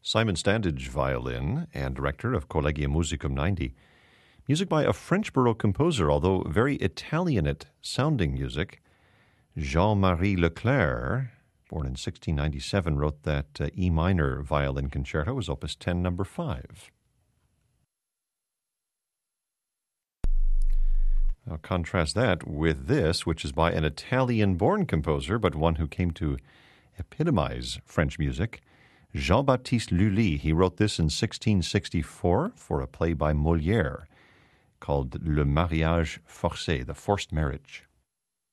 Simon Standage, violin, and director of Collegium Musicum 90. Music by a French Baroque composer, although very Italianate-sounding music. Jean-Marie Leclerc, born in 1697, wrote that E minor violin concerto, was Opus 10, number 5. Now contrast that with this, which is by an Italian-born composer, but one who came to epitomize French music, Jean-Baptiste Lully. He wrote this in 1664 for a play by Molière called Le Mariage Forcé, The Forced Marriage.